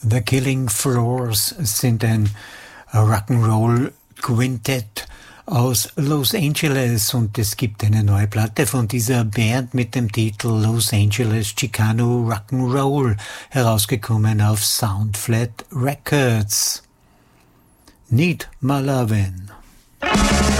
The Killing Floors sind ein Rock'n'Roll-Quintett aus Los Angeles und es gibt eine neue Platte von dieser Band mit dem Titel Los Angeles Chicano Rock'n'Roll, herausgekommen auf Soundflat Records. Need My Lovin'.